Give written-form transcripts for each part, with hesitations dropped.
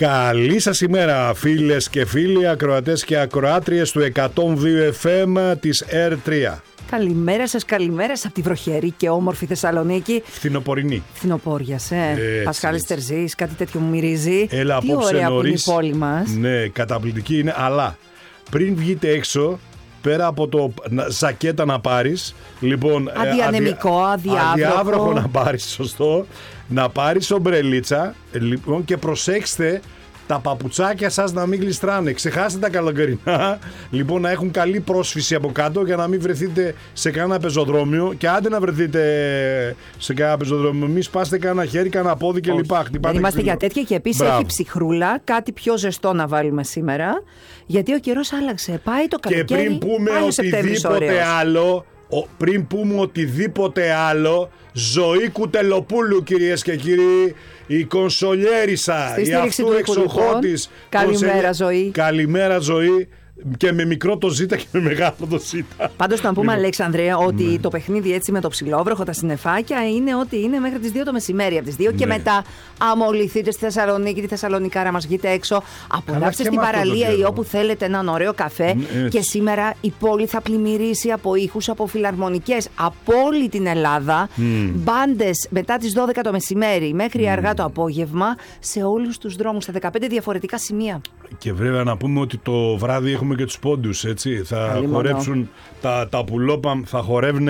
Καλή σας ημέρα φίλες και φίλοι, ακροατές και ακροάτριες του 102 FM της R3. Καλημέρα σας από τη βροχερή και όμορφη Θεσσαλονίκη. Φθινοπορεινή. Φθινοπόριας, Πασχάλης Τερζής, κάτι τέτοιο μου μυρίζει. Έλα τι απόψε ωραία νωρίς. που είναι η πόλη μας. Ναι, καταπληκτική είναι, αλλά πριν βγείτε έξω, πέρα από το ζακέτα να πάρεις, λοιπόν, αδιανεμικό, αδιάβροχο να πάρεις, σωστό, να πάρεις ομπρελίτσα, λοιπόν, και προσέξτε τα παπουτσάκια σας να μην γλιστράνε. Ξεχάστε τα καλοκαιρινά, λοιπόν, να έχουν καλή πρόσφυση από κάτω για να μην βρεθείτε σε κανένα πεζοδρόμιο. Και άντε να βρεθείτε σε κανένα πεζοδρόμιο, μην σπάσετε κανένα χέρι, κανένα πόδι κλπ. Δεν είμαστε για τέτοια και επίσης έχει ψυχρούλα, κάτι πιο ζεστό να βάλουμε σήμερα. Γιατί ο καιρός άλλαξε. Πάει το καλοκαίρι. Και πριν πούμε οτιδήποτε άλλο, Ζωή Κουτελοπούλου, κυρίες και κύριοι, η κονσολιέρισα, η αυτού εξοχώτης. Καλημέρα, Ζωή. Καλημέρα, Ζωή. Και με μικρό το ζήτα και με μεγάλο το ζήτα. Πάντως να πούμε, Αλέξανδρε, ότι το παιχνίδι έτσι με το ψιλόβροχο, τα συννεφάκια είναι ότι είναι μέχρι τις 2 το μεσημέρι. Από τις 2 και μετά αμολυθείτε στη Θεσσαλονίκη, τη Θεσσαλονικάρα μας, βγείτε έξω, απολαύστε στην παραλία ή όπου θέλετε έναν ωραίο καφέ. Και σήμερα η πόλη θα πλημμυρίσει από ήχους, από φιλαρμονικές από όλη την Ελλάδα. Μπάντες μετά τις 12 το μεσημέρι μέχρι αργά το απόγευμα σε όλους τους δρόμους, σε 15 διαφορετικά σημεία. Και βέβαια να πούμε ότι το βράδυ έχουμε και τους πόντους, έτσι. Θα χορέψουν τα πουλόπαμ, θα χορεύουν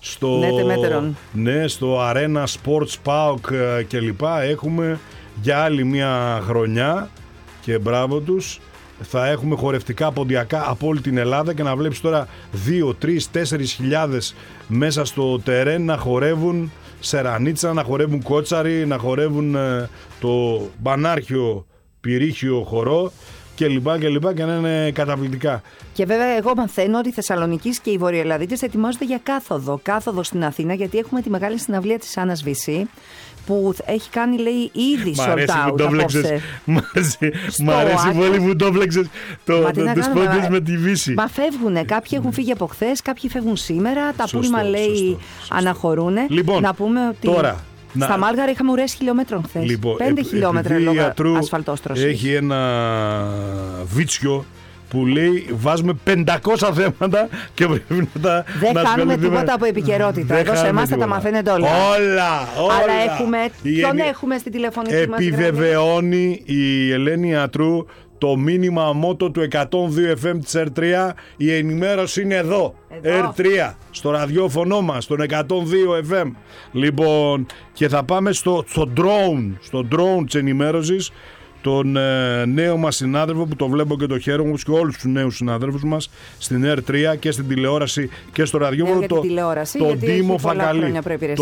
στο Arena Sports Park κλπ. Έχουμε για άλλη μια χρονιά και μπράβο τους. Θα έχουμε χορευτικά ποντιακά από όλη την Ελλάδα και να βλέπεις τώρα 2, 3, 4 χιλιάδες μέσα στο τερέν να χορεύουν σερανίτσα, να χορεύουν κότσαρι, να χορεύουν το μπανάρχιο πυρίχιο χορό και να είναι καταπληκτικά. Και βέβαια εγώ μαθαίνω ότι οι Θεσσαλονικείς και οι Βορειοελλαδίτες ετοιμάζονται για κάθοδο στην Αθήνα, γιατί έχουμε τη μεγάλη συναυλία της Άννας Βύση που έχει κάνει, λέει, ήδη sold out απόψε. Μ' αρέσει πολύ που το βλέξες τους πόντους με τη Βύση. Μα φεύγουνε, κάποιοι έχουν φύγει από χθες, κάποιοι φεύγουν σήμερα, τα πούλμα, λέει, αναχωρούνε. Λοιπόν, να πούμε ότι τώρα, στα Μάλγαρα είχαμε ουρές χιλιόμετρων χθες. 5 χιλιόμετρα λόγω ασφαλτόστρωσης. Έχει ένα βίτσιο που λέει βάζουμε 500 θέματα και πρέπει να τα. Δεν κάνουμε τίποτα από επικαιρότητα. Εδώ σε εμάς θα τα μαθαίνετε όλα. Αλλά έχουμε. Ποιον έχουμε στην τηλεφωνική μας? Επιβεβαιώνει η Ελένη Ιατρού το μήνυμα μότο του 102 FM της R3. Η ενημέρωση είναι εδώ. R3, στο ραδιόφωνο μας, στον 102 FM. Λοιπόν, και θα πάμε στο drone της ενημέρωσης, τον νέο μας συνάδελφο που το βλέπω και το χαίρομαι, όπως και όλους τους νέους συναδέλφους μας στην R3 και στην τηλεόραση και στο ραδιόφωνο, τον Τίμο Φακαλή.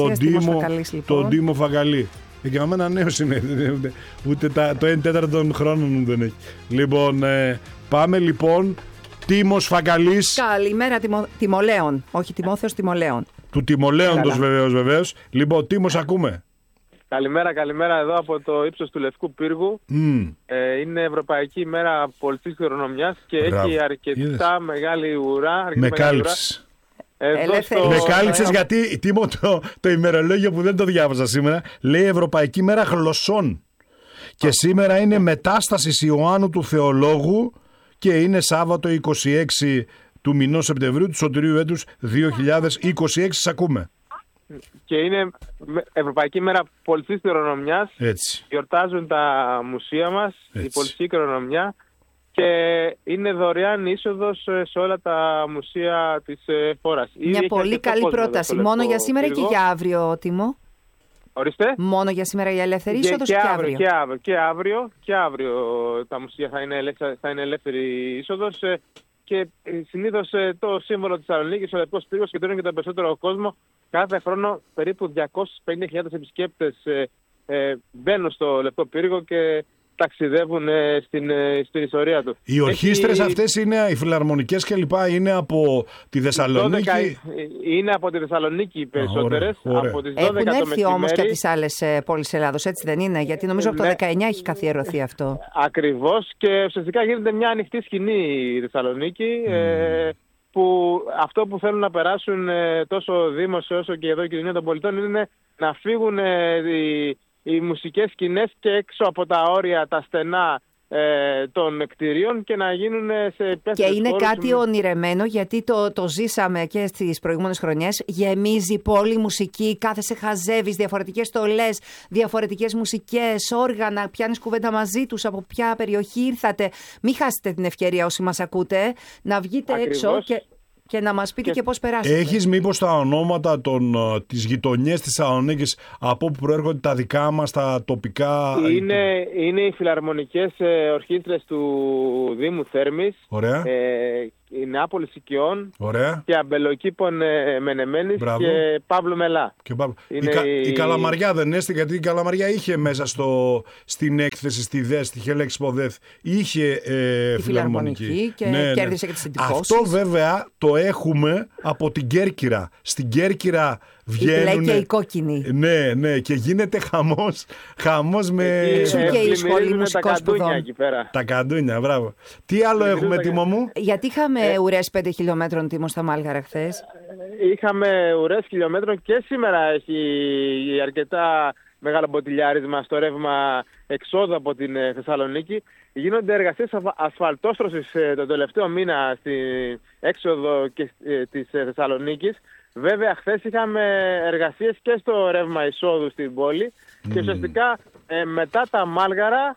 Τον Τίμο Φακαλή. Για μένα νέος είναι, ούτε το 1/4 των χρόνων δεν έχει. Λοιπόν, πάμε λοιπόν. Τίμος Φακαλής. Καλημέρα Τιμολέων, όχι Τιμόθεος, Τιμολέων. Του Τιμολέοντος βεβαίως. Λοιπόν, Τίμος, ακούμε. Καλημέρα εδώ από το ύψος του Λευκού Πύργου. Είναι Ευρωπαϊκή ημέρα πολιτικής κληρονομιάς και έχει αρκετά μεγάλη ουρά. Με κάλυψες. Με κάλυψες γιατί, Τίμο, το ημερολόγιο που δεν το διάβασα σήμερα λέει Ευρωπαϊκή μέρα γλωσσών. Και σήμερα είναι μετάσταση Ιωάννου του Θεολόγου και είναι Σάββατο 26 του μηνός Σεπτεμβρίου του Σωτηρίου έτους 2026. Σας ακούμε. Και είναι Ευρωπαϊκή μέρα πολιτικής κληρονομιάς. Γιορτάζουν τα μουσεία μας, η πολιτική κληρονομιά, και είναι δωρεάν είσοδος σε όλα τα μουσεία της χώρας. Μια πολύ καλή πρόταση. Μόνο για σήμερα ή και για αύριο, Τίμο? Ορίστε. Μόνο για σήμερα η ελεύθερη είσοδος και αύριο? Και αύριο τα μουσεία θα είναι ελεύθερη είσοδος. Και συνήθως το σύμβολο της Θεσσαλονίκης, ο Λευκός Πύργος, κεντρώνει και τον περισσότερο κόσμο. Κάθε χρόνο περίπου 250.000 επισκέπτες μπαίνουν στο Λευκό Πύργο και ταξιδεύουν στην ιστορία του. Οι ορχήστρες αυτές είναι, οι φιλαρμονικές κλπ. Είναι από τη Θεσσαλονίκη? Είναι από τη Θεσσαλονίκη οι περισσότερες. Από τις 12 έχουν έρθει μεσημέρι, όμως και από τις άλλες πόλεις Ελλάδος, έτσι δεν είναι? Γιατί νομίζω από το 19 έχει καθιερωθεί αυτό. Ακριβώς, και ουσιαστικά γίνεται μια ανοιχτή σκηνή η Θεσσαλονίκη. Που αυτό που θέλουν να περάσουν τόσο ο Δήμος όσο και εδώ η κοινωνία των πολιτών είναι να φύγουν οι μουσικές σκηνές και έξω από τα όρια, τα στενά των κτηρίων και να γίνουν σε υπεύθυνες. Και είναι κάτι ονειρεμένο, γιατί το ζήσαμε και στις προηγούμενες χρονιές. Γεμίζει πόλη μουσική, κάθεσαι, χαζεύεις διαφορετικές στολές, διαφορετικές μουσικές, όργανα, πιάνεις κουβέντα μαζί τους, από ποια περιοχή ήρθατε. Μην χάσετε την ευκαιρία όσοι μας ακούτε να βγείτε έξω και να μας πείτε και πώς περάσετε. Έχεις μήπως τα ονόματα της γειτονιές της Θεσσαλονίκης από όπου προέρχονται τα δικά μας, τα τοπικά? Είναι οι φιλαρμονικές ορχήστρες του Δήμου Θέρμης. Ωραία. Η Νεάπολης Οικειών. Ωραία. Και Αμπελοκήπων Μενεμένης. Μπράβο. Και Παύλου Μελά. Η Καλαμαριά δεν έστει, γιατί η Καλαμαριά είχε μέσα στην έκθεση, στη ΔΕΘ, στη Χέλεξποδεθ, είχε φιλαρμονική και κέρδισε και τις εντυπώσεις. Αυτό βέβαια το έχουμε από την Κέρκυρα. Στην Κέρκυρα βγαίνουν. Και η κόκκινη. Ναι, και γίνεται χαμός με. Εξού και η σχολή μουσικών σπουδών. Εκεί πέρα. Τα καντούνια, μπράβο. Τι άλλο έχουμε, Τίμο μου? Γιατί είχαμε ουρές 5 χιλιόμετρων, Τίμο, στα Μάλγαρα χθες. Είχαμε ουρές χιλιόμετρων και σήμερα έχει αρκετά μεγάλο μποτιλιάρισμα στο ρεύμα εξόδου από την Θεσσαλονίκη. Γίνονται εργασίες ασφαλτόστρωσης τον τελευταίο μήνα στην έξοδο της Θεσσαλονίκης. Βέβαια, χθες είχαμε εργασίες και στο ρεύμα εισόδου στην πόλη και ουσιαστικά μετά τα Μάλγαρα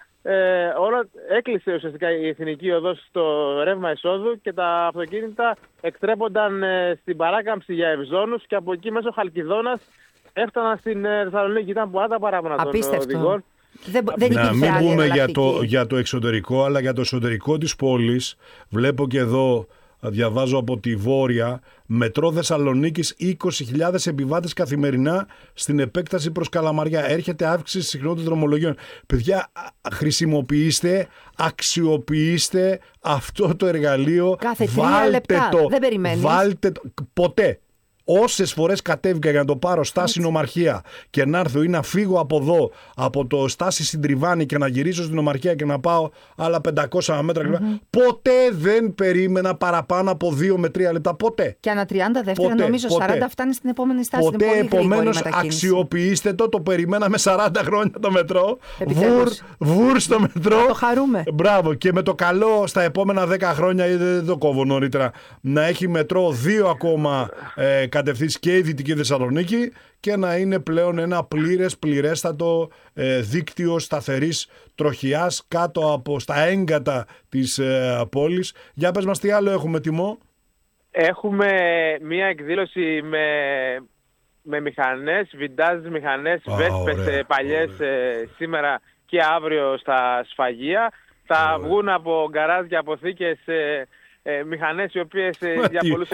έκλεισε ουσιαστικά η εθνική οδός στο ρεύμα εισόδου και τα αυτοκίνητα εκτρέπονταν στην παράκαμψη για Ευζώνους και από εκεί μέσω Χαλκιδόνας έφταναν στην Θεσσαλονίκη. Ήταν πολλά τα παράπονα των οδηγών. Να μην πούμε για το εξωτερικό, αλλά για το εσωτερικό της πόλης. Βλέπω και εδώ, διαβάζω από τη Βόρεια, μετρό Θεσσαλονίκης, 20.000 επιβάτες καθημερινά στην επέκταση προς Καλαμαριά. Έρχεται αύξηση συχνότητας δρομολογίων. Παιδιά, χρησιμοποιήστε, αξιοποιήστε αυτό το εργαλείο. Κάθε 3 λεπτά, δεν περιμένεις. Βάλτε το, ποτέ. Όσες φορές κατέβηκα για να το πάρω στάση Νομαρχία και να έρθω ή να φύγω από εδώ, από το στάση Συντριβάνη και να γυρίσω στην Νομαρχία και να πάω άλλα 500 μέτρα, ποτέ δεν περίμενα παραπάνω από 2 με 3 λεπτά. Ποτέ. Και ανά 30 δεύτερα, νομίζω 40 φτάνει στην επόμενη στάση. Ποτέ. Επομένως, αξιοποιήστε το. Το περιμέναμε 40 χρόνια το μετρό. Βουρ στο μετρό. Να το χαρούμε. Μπράβο. Και με το καλό στα επόμενα 10 χρόνια, δεν το κόβω νωρίτερα, να έχει μετρό 2 ακόμα κατευθύνσεις και η Δυτική Θεσσαλονίκη και να είναι πλέον ένα πληρέστατο δίκτυο σταθερής τροχιάς κάτω από στα έγκατα της πόλης. Για πες μας τι άλλο έχουμε, Τιμό. Έχουμε μία εκδήλωση με μηχανές, βιντάζ μηχανές, βέσπες παλιές σήμερα και αύριο στα σφαγεία. Θα βγουν από γκαράζ και αποθήκες μηχανές οι οποίες για πολλούς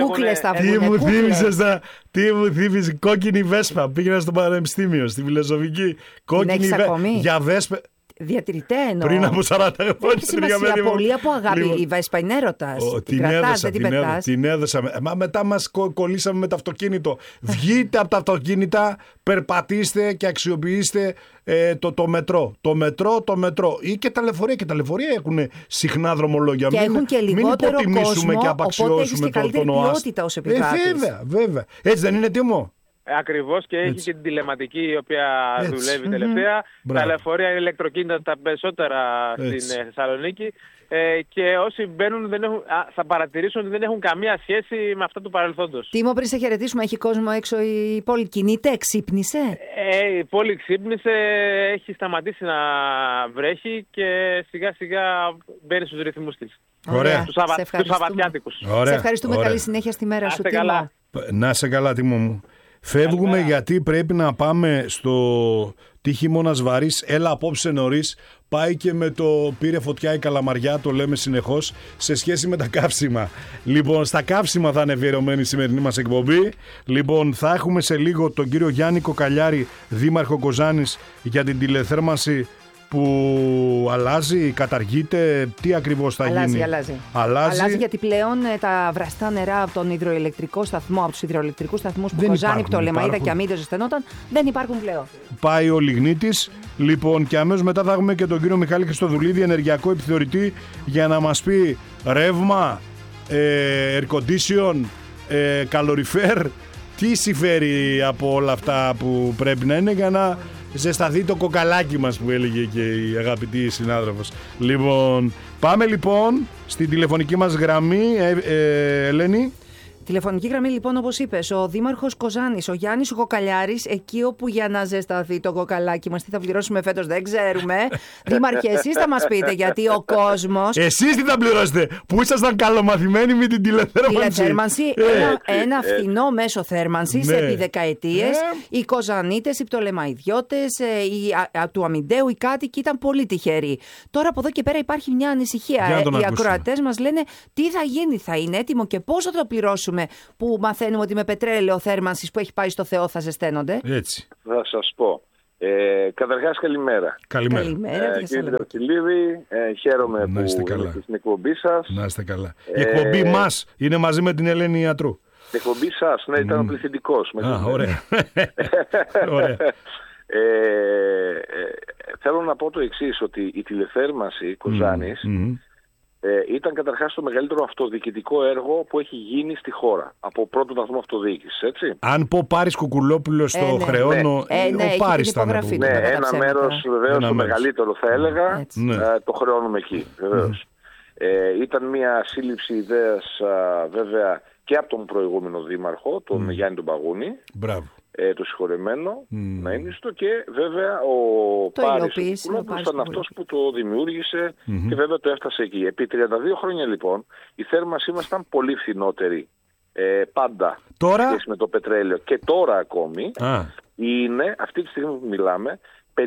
Τι μου θύμιζε κόκκινη βέσπα. Πήγαινα στο πανεπιστήμιο, στη φιλοσοφική. Κόκκινη βέσπα. Για βέσπα. Διατηρητέ εννοώ. Πριν από 40 χρόνια. Έχει σημασία πολύ από αγάπη. Η Βέσπα είναι έρωτας. Την κρατάς, δεν την πετάς. Την έδωσα. Μα μετά μας κολλήσαμε με το αυτοκίνητο. Βγείτε από τα αυτοκίνητα, περπατήστε και αξιοποιήστε το μετρό. Το μετρό. Ή και τα λεωφορεία. Και τα λεωφορεία έχουν συχνά δρομολόγια. Και έχουν και λιγότερο κόσμο, και οπότε έχεις και καλύτερη ποιότητα ως επιβάτης. Βέβαια. Έτσι δεν είναι, Τιμό? Ακριβώς, και έχει και την τηλεματική η οποία δουλεύει τελευταία. Τα λεωφορεία είναι ηλεκτροκίνητα τα περισσότερα στην Θεσσαλονίκη και όσοι μπαίνουν θα παρατηρήσουν ότι δεν έχουν καμία σχέση με αυτά του παρελθόντος. Τίμο, πριν σε χαιρετήσουμε, έχει κόσμο έξω, η πόλη κινείται, ξύπνησε? Η πόλη ξύπνησε, έχει σταματήσει να βρέχει και σιγά σιγά μπαίνει στους ρυθμούς της. Ωραία. Τους Σαββατιάτικους. Σε ευχαριστούμε, καλή συνέχεια στη μέρα σου, Τίμο. Να σε καλά, Τίμο μου. Φεύγουμε γιατί πρέπει να πάμε στο τι χειμώνας βαρύς. Έλα απόψε νωρίς. Πάει και με το πήρε φωτιά η Καλαμαριά, το λέμε συνεχώς, σε σχέση με τα καύσιμα. Λοιπόν, στα καύσιμα θα είναι αφιερωμένη η σημερινή μας εκπομπή. Λοιπόν, θα έχουμε σε λίγο τον κύριο Γιάννη Κοκαλιάρη, δήμαρχο Κοζάνης, για την τηλεθέρμανση που αλλάζει, καταργείται, τι ακριβώς θα γίνει? Αλλάζει γιατί πλέον τα βραστά νερά από τον υδροηλεκτρικό σταθμό, από τους υδροηλεκτρικούς σταθμούς που Κοζάνη, Πτολεμαΐδα και Αμύδιο ζεσθενόταν, δεν υπάρχουν πλέον. Πάει ο Λιγνίτης. Λοιπόν, και αμέσως μετά θα έχουμε και τον κύριο Μιχάλη Χριστοδουλίδη, ενεργειακό επιθεωρητή, για να μας πει ρεύμα, air condition, καλοριφέρ, τι συμφέρει από όλα αυτά που πρέπει να είναι, για να ζεσταθεί το κοκαλάκι μας, που έλεγε και η αγαπητή συνάδελφος. Λοιπόν, πάμε λοιπόν στην τηλεφωνική μας γραμμή, Ελένη. Τηλεφωνική γραμμή, λοιπόν, όπως είπες, ο Δήμαρχος Κοζάνης, ο Γιάννης ο Κοκαλιάρης, εκεί όπου για να ζεσταθεί το κοκαλάκι μας, τι θα πληρώσουμε φέτος δεν ξέρουμε. Δήμαρχε, εσείς θα μας πείτε, γιατί ο κόσμος. Εσείς τι θα πληρώσετε, που ήσασταν καλομαθημένοι με την τηλεθέρμανση. Ένα φθηνό μέσο θέρμανσης επί δεκαετίες. Οι Κοζανίτες, οι Πτολεμαϊδιώτες, του Αμυντέου, οι κάτοικοι ήταν πολύ τυχεροί. Τώρα από εδώ και πέρα υπάρχει μια ανησυχία. Οι ακροατές μας λένε τι θα γίνει, θα είναι έτοιμο και πώς θα το πληρώσουμε, που μαθαίνουμε ότι με πετρέλαιο θέρμανσης που έχει πάει στο Θεό θα ζεσταίνονται. Έτσι. Θα σας πω. Καταρχάς, καλημέρα. Καλημέρα. Κύριε Δρακυλίδη, χαίρομαι που είστε στην εκπομπή σας. Να είστε καλά. Η εκπομπή μας είναι μαζί με την Ελένη Ιατρού. Η εκπομπή σας, ναι, ήταν ο πληθυντικός. Ωραία. Ωραία. Θέλω να πω το εξής, ότι η τηλεθέρμανση Κοζάνης ήταν καταρχάς το μεγαλύτερο αυτοδιοικητικό έργο που έχει γίνει στη χώρα. Από πρώτο βαθμό αυτοδιοίκησης, έτσι. Αν πω Πάρης Κουκουλόπουλος στο χρεώνω, ο Πάρης ήταν. Ένα μέρος βεβαίως, το μεγαλύτερο θα έλεγα, το χρεώνουμε εκεί, βεβαίως. Ήταν μια σύλληψη ιδέας βέβαια και από τον προηγούμενο δήμαρχο, τον Γιάννη τον Παγούνη. Μπράβο. Το συγχωρεμένο να είναι στο, και βέβαια ο Πάρης ήταν αυτός που το δημιούργησε και βέβαια το έφτασε εκεί. Επί 32 χρόνια λοιπόν η θέρμανσή μας ήταν πολύ φθηνότερη πάντα σχέση με το πετρέλαιο, και τώρα ακόμη είναι, αυτή τη στιγμή που μιλάμε,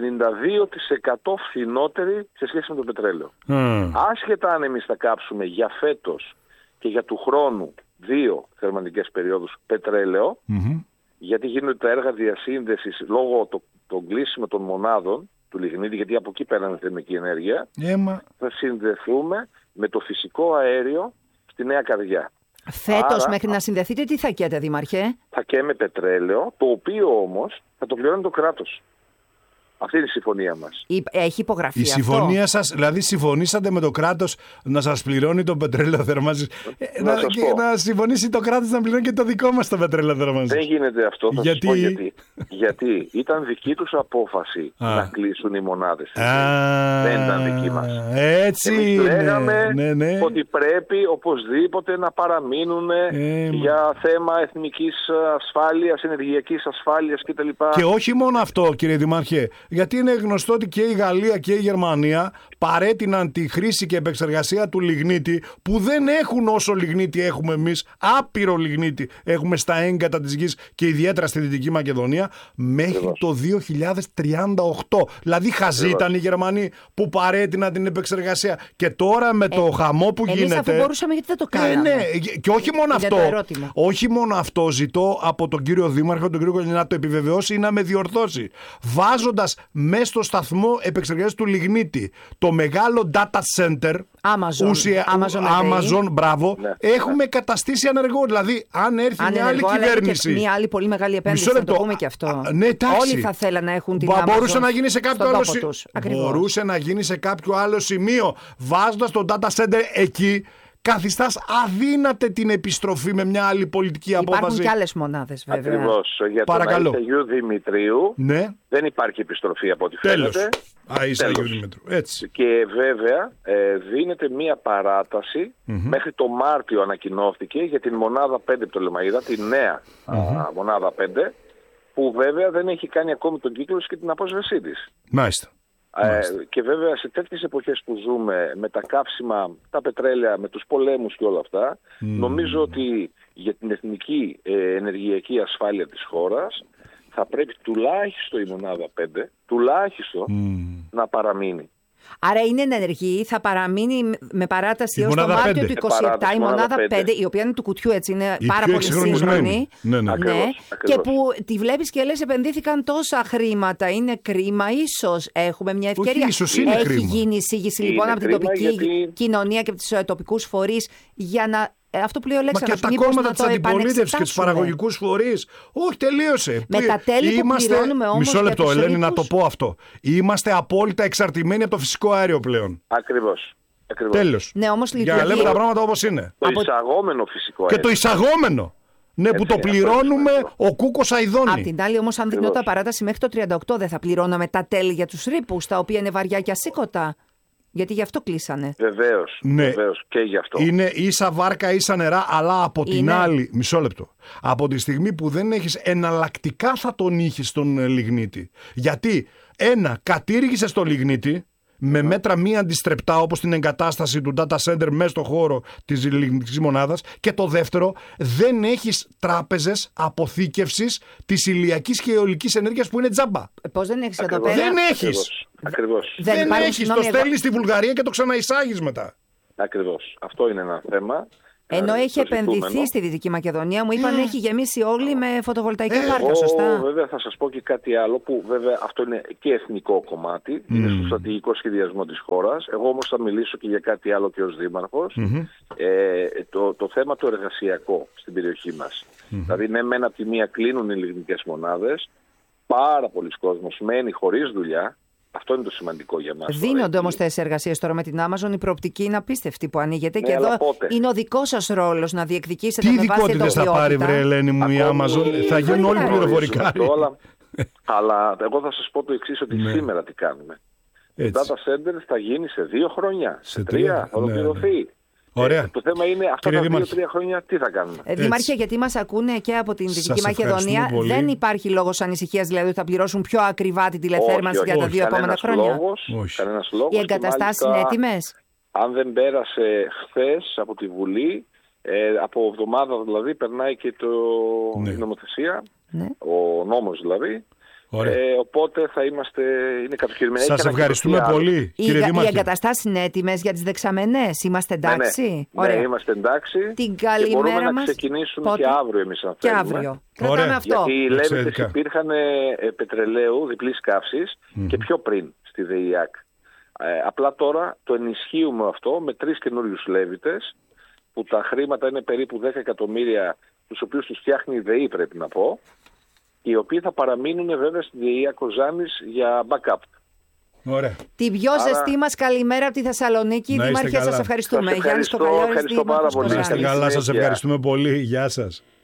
52% φθηνότερη σε σχέση με το πετρέλαιο. Άσχετα αν εμείς θα κάψουμε για φέτος και για του χρόνου 2 θερμαντικές περιόδους πετρέλαιο, γιατί γίνονται τα έργα διασύνδεσης λόγω των κλείσιμων των μονάδων του λιγνίτη, γιατί από εκεί πέρανε θερμική ενέργεια, θα συνδεθούμε με το φυσικό αέριο στη Νέα Καρδιά. Φέτος μέχρι να συνδεθείτε τι θα καίτε, Δήμαρχε? Θα καίμε πετρέλαιο, το οποίο όμως θα το πληρώνει το κράτος. Αυτή είναι η συμφωνία μας. Έχει υπογραφεί η συμφωνία σας, δηλαδή συμφωνήσατε με το κράτος να σας πληρώνει το πετρέλαιο θερμάνσης. Να συμφωνήσει το κράτος να πληρώνει και το δικό μας το πετρέλαιο θερμάνσης. Δεν γίνεται αυτό, θα σας πω γιατί. Γιατί ήταν δική τους απόφαση να κλείσουν οι μονάδες. Δεν ήταν δική μας. Έτσι εμείς λέγαμε ότι πρέπει οπωσδήποτε να παραμείνουν για θέμα εθνικής ασφάλειας, ενεργειακής ασφάλειας κτλ. Και όχι μόνο αυτό, κύριε Δημάρχε. Γιατί είναι γνωστό ότι και η Γαλλία και η Γερμανία παρέτειναν τη χρήση και επεξεργασία του λιγνίτη, που δεν έχουν όσο λιγνίτη έχουμε εμείς, άπειρο λιγνίτη έχουμε στα έγκατα της γης και ιδιαίτερα στη Δυτική Μακεδονία, μέχρι το 2038. Δηλαδή χαζοί ήταν οι Γερμανοί που παρέτειναν την επεξεργασία. Και τώρα με το χαμό που γίνεται. Αφού μπορούσαμε, γιατί δεν το κάναμε. Και όχι μόνο αυτό. Όχι μόνο αυτό, ζητώ από τον κύριο Δήμαρχο, τον κύριο Κολινά, να το επιβεβαιώσει ή να με διορθώσει. Βάζοντας μέσα στο σταθμό επεξεργασίας του λιγνίτη το μεγάλο data center Amazon, μπράβο, έχουμε καταστήσει ανεργό. Δηλαδή, αν έρθει μια άλλη κυβέρνηση. Μια άλλη πολύ μεγάλη επένδυση, θα το πούμε και αυτό. Όλοι θα θέλαν να έχουν την Amazon. Μπορούσε να γίνει σε κάποιο άλλο σημείο. Μπορούσε να γίνει σε κάποιο άλλο σημείο. Βάζοντας το data center εκεί, καθιστάς αδύνατη την επιστροφή με μια άλλη πολιτική απόφαση. Υπάρχουν και άλλες μονάδες, βέβαια. Ακριβώς. Για τον Αγίου Δημητρίου δεν υπάρχει επιστροφή από ό,τι φαίνεται. Αγίου Δημητρίου. Έτσι. Και βέβαια δίνεται μια παράταση μέχρι το Μάρτιο, ανακοινώθηκε, για την μονάδα 5 Πτολεμαΐδα, τη νέα μονάδα 5, που βέβαια δεν έχει κάνει ακόμη τον κύκλο και την απόσβεσή της. Μάλιστα. Και βέβαια σε τέτοιες εποχές που ζούμε, με τα καύσιμα, τα πετρέλαια, με τους πολέμους και όλα αυτά, νομίζω ότι για την εθνική ενεργειακή ασφάλεια της χώρας θα πρέπει τουλάχιστον η μονάδα 5 να παραμείνει. Άρα είναι ενεργή, θα παραμείνει με παράταση έως το Μάρτιο του 2027 η μονάδα 5, η οποία είναι του κουτιού, έτσι, είναι πάρα πολύ σύγχρονη. Και που τη βλέπεις και λες επενδύθηκαν τόσα χρήματα. Είναι κρίμα, ίσως έχουμε μια ευκαιρία. Έχει γίνει εισήγηση λοιπόν από την τοπική κοινωνία και από τους τοπικούς φορείς για να. Αυτό που λέει ο Λέξανδρος, και τα κόμματα της αντιπολίτευσης και τους παραγωγικούς φορείς. Όχι, τελείωσε. Με τα τέλη που πληρώνουμε όμως. Μισό λεπτό, Ελένη, να το πω αυτό. Είμαστε απόλυτα εξαρτημένοι από το φυσικό αέριο πλέον. Ακριβώς. Τέλος. Ναι, όμως για να λέμε τα πράγματα όπως είναι. Το εισαγόμενο φυσικό αέριο. Και το εισαγόμενο. Ναι, που το πληρώνουμε ο Κούκος Αηδόνη. Απ' την άλλη, όμως, αν δινόταν παράταση μέχρι το 38, δεν θα πληρώναμε τα τέλη για τους ρήπους, τα οποία είναι βαριά και ασήκωτα? Γιατί γι' αυτό κλείσανε. Βεβαίως, ναι. Βεβαίως και γι' αυτό. Είναι ίσα βάρκα, ίσα νερά, αλλά από την άλλη, μισό λεπτό. Από τη στιγμή που δεν έχεις εναλλακτικά, θα τον είχες στον λιγνίτη. Γιατί κατήργησες τον λιγνίτη με μέτρα μη αντιστρεπτά, όπως την εγκατάσταση του data center μέσα στο χώρο της λιγνητικής μονάδας. Και το δεύτερο, δεν έχεις τράπεζες αποθήκευσης της ηλιακής και αιωλικής ενέργειας που είναι τζάμπα. Πώς δεν έχεις εδώ πέρα? Δεν έχεις. Ακριβώς. Δεν έχεις. Το στέλνεις στη Βουλγαρία και το ξαναεισάγεις μετά. Ακριβώς. Αυτό είναι ένα θέμα. Ενώ έχει επενδυθεί στη Δυτική Μακεδονία, μου είπαν έχει γεμίσει όλη με φωτοβολταϊκά πάρκα, σωστά? Βέβαια θα σας πω και κάτι άλλο που βέβαια αυτό είναι και εθνικό κομμάτι, είναι στο στρατηγικό σχεδιασμό της χώρας. Εγώ όμως θα μιλήσω και για κάτι άλλο και ως δήμαρχος. Το θέμα το εργασιακό στην περιοχή μας. Δηλαδή ναι, μεν από τη μία κλείνουν οι λιγνητικές μονάδες, πάρα πολλοί κόσμος μένει χωρίς δουλειά. Αυτό είναι το σημαντικό για μας. Δίνονται όμως θέσεις εργασίας τώρα με την Amazon. Η προοπτική είναι απίστευτη που ανοίγεται. Ναι, και εδώ πότε? είναι ο δικός σας ρόλος να διεκδικήσετε Τι με βάση το ειδικότητες θα πάρει, βρε Ελένη μου, η Amazon? Θα γίνουν όλοι πληροφορικάροι. Αλλά εγώ θα σας πω το εξής, ότι σήμερα τι κάνουμε. Το data center θα γίνει σε 2 χρόνια, σε 3, θα ολοκληρωθεί. Ωραία. Το θέμα είναι αυτά τα 2-3 χρόνια τι θα κάνουμε. Δήμαρχε, γιατί μας ακούνε και από την Δυτική Μακεδονία, δεν υπάρχει λόγος ανησυχίας, δηλαδή ότι θα πληρώσουν πιο ακριβά την τηλεθέρμανση για τα 2 επόμενα χρόνια? Κανένας λόγος. Οι εγκαταστάσεις είναι έτοιμες? Αν δεν πέρασε χθες από τη Βουλή, από εβδομάδα δηλαδή περνάει και η νομοθεσία, ο νόμος δηλαδή. Οπότε θα είναι κατοχυρωμένοι. Σας ευχαριστούμε πολύ, κύριε Δήμαρχε. Οι εγκαταστάσεις είναι έτοιμες για τις δεξαμενές? Είμαστε εντάξει? Ναι, είμαστε εντάξει. Την καλημέρα μπορούμε μας. να ξεκινήσουμε και αύριο εμείς αν θέλουμε. Και αύριο. Κρατάμε αυτό. Γιατί οι Λέβητες υπήρχαν πετρελαίου διπλής καύσης και πιο πριν στη ΔΕΙΑΚ. Απλά τώρα το ενισχύουμε αυτό με 3 καινούριους Λέβητες, που τα χρήματα είναι περίπου 10 εκατομμύρια, τους οποίους τους φτιάχνει η ΔΕΗ, πρέπει να πω, οι οποίοι θα παραμείνουν βέβαια στη ΔΕΗ Κοζάνης για backup. Ωραία. Την πιο ζεστή μας καλημέρα από τη Θεσσαλονίκη. Δήμαρχε, σας ευχαριστούμε. Ευχαριστώ πάρα πολύ. Να είστε καλά, σας ευχαριστούμε πολύ. Γεια σας.